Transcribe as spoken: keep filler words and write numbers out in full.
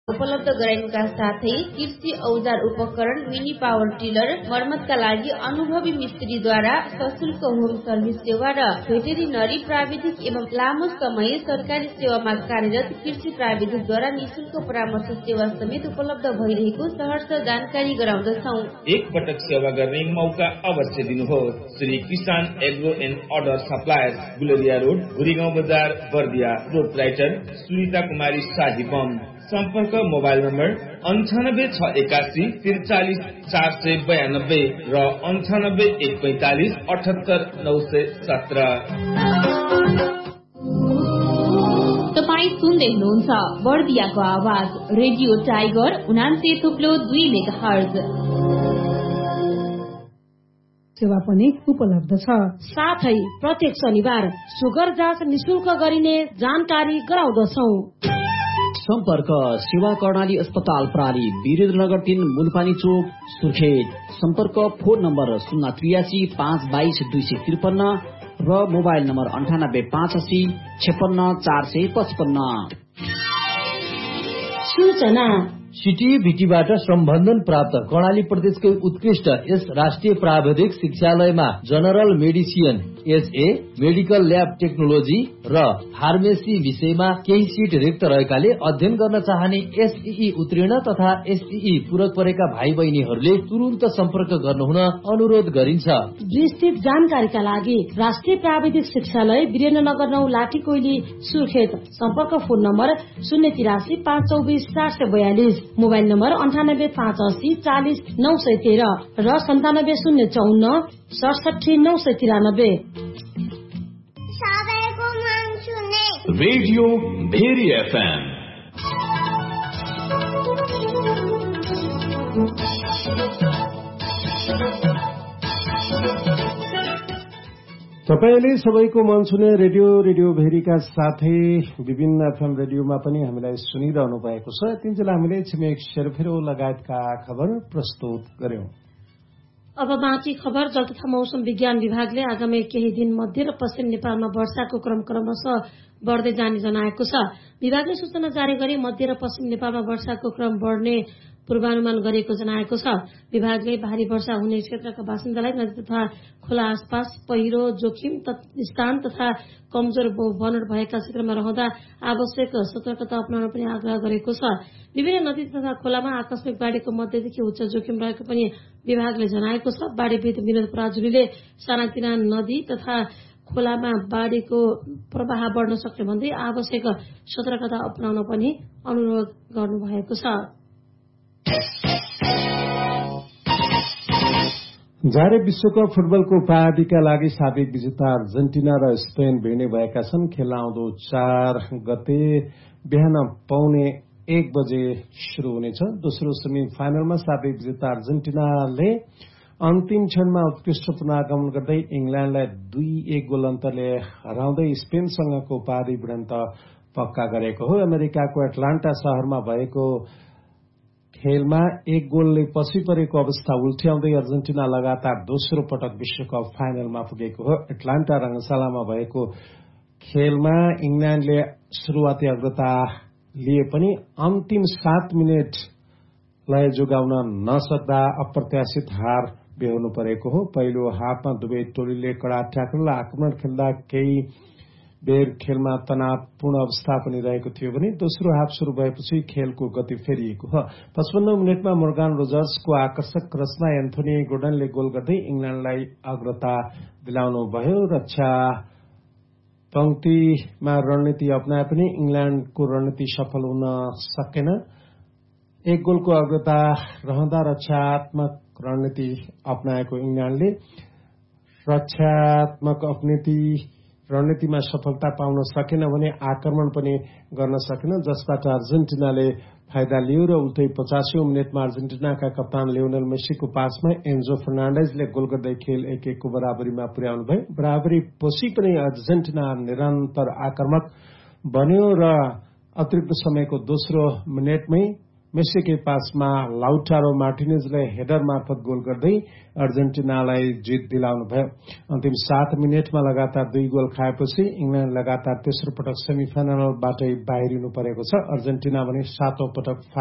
उपलब्ध गराइनुका साथै कृषि औजार उपकरण, मिनी पावर टिलर मर्मतका लागि अनुभवी मिस्त्रीद्वारा सशुल्क होम सर्भिस सेवा र भेटेरिनरी प्राविधिक एवं लामो समय सरकारी सेवामा कार्यरत कृषि प्राविधिकद्वारा निशुल्क परामर्श सेवा समेत उपलब्ध भइरहेको सहर्ष जानकारी गराउँदछौ। एक पटक सेवा गर्ने मौका अवश्य दिनुहोस्। श्री किसान agro and order suppliers, Guleria road, Bhurigaun बजार, बर्दिया। प्रोपराइटर सुनिता कुमारी शाही बम। सम्पर्क मोबाइल नम्बर अन्ठानब्बे छ एकासी त्रिचालिस चार सय बयानब्बे र अन्ठानब्बे एक पैंतालिस अठहत्तर नौ सय सत्र। तपाईँ सुन्दै हुनुहुन्छ बर्दियाको आवाज रेडियो टाइगर उनान्से थुप्लो दुई मेगाहर्ज। सेवा पनि उपलब्ध छ। साथै प्रत्येक शनिबार सुगर जाँच निशुल्क गरिने जानकारी गराउँदछौ। सम्पर्क सेवा कर्णाली अस्पताल प्राली, वीरेन्द्रनगर तीन, मुलपानी चोक, सुर्खेत। सम्पर्क फोन नम्बर शून्य त्रियासी पाँच बाइस दुई सय त्रिपन्न र मोबाइल नम्बर अन्ठानब्बे पाँच असी छेपन्न चार सय पचपन्न। सूचना सिटिभिटीबाट सम्बन्धन प्राप्त कर्णाली प्रदेशकै उत्कृष्ट यस राष्ट्रिय प्राविधिक शिक्षालयमा general medicine, HA, medical lab technology र फार्मेसी विषयमा केही सिट रिक्त रहेकाले अध्ययन गर्न चाहने एसईई उत्तीर्ण तथा एसईई पूरक परेका भाइ बहिनीहरूले तुरुन्त सम्पर्क गर्नुहुन अनुरोध गरिन्छ। विस्तृत जानकारीका लागि राष्ट्रिय प्राविधिक शिक्षालय वीरेन्द्रनगर नौ, लाठी कोइली, सुर्खेत। सम्पर्क फोन नम्बर शून्य तिरासी पाँच चौबिस चार सय बयालिस, मोबाइल नम्बर अन्ठानब्बे पाँच असी चालिस नौ सय तेह्र र सन्तानब्बे शून्य चौन्न सडसठी नौ सय तिरानब्बे। Radio very FM. तपाईले सबैको मन छुने रेडियो रेडियो भेरीका साथै विभिन्न एफएम रेडियोमा पनि हामीलाई सुनिरहनु भएको छ। तिनजना हामीले छिमेक सेरफेरो लगायतका खबर प्रस्तुत गर्यौं। अब बाँकी खबर। जल तथा मौसम विज्ञान विभागले आगामी केही दिन मध्य र पश्चिम नेपालमा वर्षाको क्रम क्रमशः बढ्दै जाने जनाएको छ। विभागले सूचना जारी गरी मध्य र पश्चिम नेपालमा वर्षाको क्रम बढ्ने पूर्वानुमान गरेको जनाएको छ। विभागले भारी वर्षा हुने क्षेत्रका बासिन्दालाई नदी तथा खोला आसपास पहिरो जोखिम स्थान तथा कमजोर बनोट भएका क्षेत्रमा रहँदा आवश्यक सतर्कता अपनाउन पनि आग्रह गरेको छ। विभिन्न नदी तथा खोलामा आकस्मिक बाढीको मध्यदेखि उच्च जोखिम रहेको पनि विभागले जनाएको छ। बाढीविद विनोद पराजुलीले सानातिना नदी तथा खोलामा बाढीको प्रवाह बढ्न सक्ने भन्दै आवश्यक सतर्कता अपनाउन पनि अनुरोध गर्नुभएको छ। जारे विश्वकप फुटबलको उपाधिका लागि साबिक विजेता अर्जेन्टिना र स्पेन भिड्ने भएका छन्। खेल आउँदो चार गते बिहान पौने एक बजे शुरू हुनेछ। दोस्रो सेमी फाइनलमा साबिक विजेता अर्जेन्टिनाले अन्तिम क्षणमा उत्कृष्ट पुनरागमन गर्दै इंग्ल्याण्डलाई दुई एक गोल अन्तरले हराउँदै स्पेनसँगको उपाधि भिडन्त पक्का गरेको हो। अमेरिकाको एटलान्टा शहरमा भएको खेलमा एक गोलले पछि परेको अवस्था उल्ट्याउँदै अर्जेन्टिना लगातार दोस्रो पटक विश्वकप फाइनलमा पुगेको हो। एटलान्टा रंगशालामा भएको खेलमा इंग्ल्याण्डले शुरूआती अग्रता लिए पनि अन्तिम सात मिनटलाई जोगाउन नसक्दा अप्रत्याशित हार बेहोर्नु परेको हो। पहिलो हाफमा दुवै टोलीले कड़ा ट्याकल र आक्रमण खेल्दा केही बेर खेलमा तनावपूर्ण अवस्था पनि रहेको थियो भने दोस्रो हाफ शुरू भएपछि खेलको गति फेरिएको हो। पचपन्न मिनटमा मोर्गान रोजर्सको आकर्षक क्रसमा एन्थोनी गोर्डनले गोल गर्दै इंग्ल्याण्डलाई अग्रता दिलाउनु भयो। रक्षा पंक्तिमा रणनीति अपनाए पनि इंग्ल्याण्डको रणनीति सफल हुन सकेन। एक गोलको अग्रता रहँदा रक्षात्मक रणनीति अपनाएको इंग्ल्याण्डले रक्षात्मक अपनीति रणनीतिमा सफलता पाउन सकेन भने आक्रमण पनि गर्न सकेन, जसबाट अर्जेन्टिनाले फाइदा लियो र उल्टै पचासीौं मिनटमा अर्जेन्टिनाका कप्तान लियोनेल मेसीको पासमा एन्जो फर्नान्डेजले गोल गर्दै खेल एक एकको बराबरीमा पुर्याउनु भयो। बराबरी पछि पनि अर्जेन्टिना निरन्तर आक्रामक बन्यो र अतिरिक्त समयको दोस्रो मिनटमै मेसीकै पासमा लाउटारो मार्टिनेजले हेडर मार्फत गोल गर्दै अर्जेन्टिनालाई जित दिलाउनु भयो। अन्तिम सात मिनटमा लगातार दुई गोल खाएपछि इंग्ल्याण्ड लगातार तेस्रो पटक सेमी फाइनलबाटै बाहिरिनु परेको छ। अर्जेन्टिना भने सातौं पटक